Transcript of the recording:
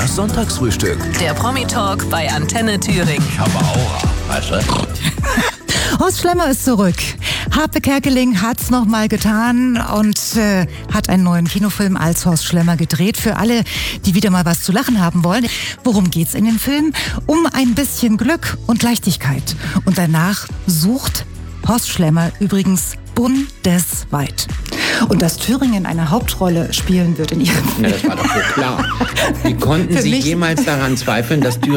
Das Sonntagsfrühstück. Der Promi-Talk bei Antenne Thüringen. Ich habe Aura, weißt du? Horst Schlemmer ist zurück. Harpe Kerkeling hat's nochmal getan und hat einen neuen Kinofilm als Horst Schlemmer gedreht. Für alle, die wieder mal was zu lachen haben wollen. Worum geht's in dem Film? Um ein bisschen Glück und Leichtigkeit. Und danach sucht Horst Schlemmer übrigens bundesweit. Und dass Thüringen eine Hauptrolle spielen wird in ihrem Film. Ja, das war doch so klar. Wie konnten Für Sie mich- jemals daran zweifeln, dass Thüringen